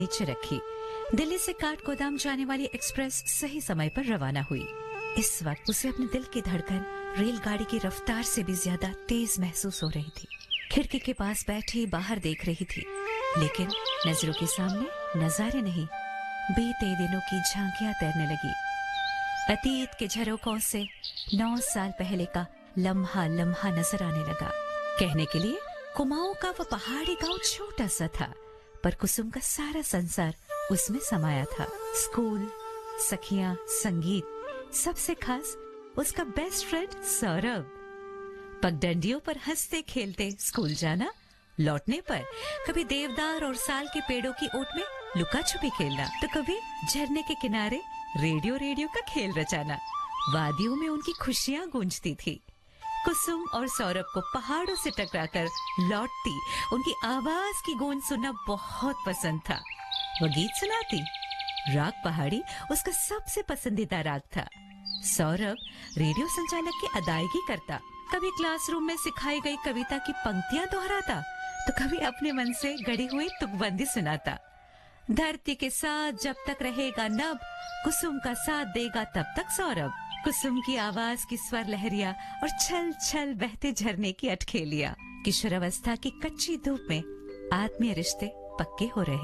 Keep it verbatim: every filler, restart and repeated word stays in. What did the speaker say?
नीचे रखी। दिल्ली से काठगोदाम जाने वाली एक्सप्रेस सही समय पर रवाना हुई। इस वक्त उसे अपने दिल की धड़कन रेलगाड़ी की रफ्तार से भी ज्यादा तेज महसूस हो रही थी। खिड़की के पास बैठी बाहर देख रही थी, लेकिन नजरों के सामने नजारे नहीं, बीते दिनों की झांकियां तैरने लगी। अतीत के झरोकों से नौ साल पहले का लम्हा लम्हा नजर आने लगा। कहने के लिए कुमाऊं का वो पहाड़ी गांव छोटा सा था, पर कुसुम का सारा संसार उसमें समाया था। स्कूल, सखियां, संगीत, सबसे खास उसका बेस्ट फ्रेंड सौरभ। पगडंडियों पर हंसते खेलते स्कूल जाना, लौटने पर कभी देवदार और साल के पेड़ों की ओट में लुका छुपी खेलना, तो कभी झरने के किनारे रेडियो रेडियो का खेल रचाना। वादियों में उनकी खुशियां गूंजती थी। कुसुम और सौरभ को पहाड़ों से टकराकर लौटती उनकी आवाज की गूंज सुनना बहुत पसंद था। वो गीत सुनाती, राग पहाड़ी उसका सबसे पसंदीदा राग था। सौरभ रेडियो संचालक की अदायगी करता, कभी क्लासरूम में सिखाई गई कविता की पंक्तियां दोहराता, तो कभी अपने मन से गढ़ी हुई तुकबंदी सुनाता। धरती के साथ जब तक रहेगा नभ, कुसुम का साथ देगा तब तक सौरभ। कुसुम की आवाज की स्वर लहरिया और छल छल बहते झरने की अटखेलिया। किशोरावस्था की कच्ची धूप में आत्मीय रिश्ते पक्के हो रहे।